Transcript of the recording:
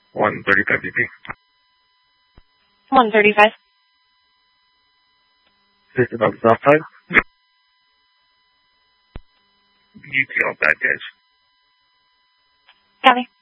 135 BP. 135. System up south side. UT all bad guys. Copy.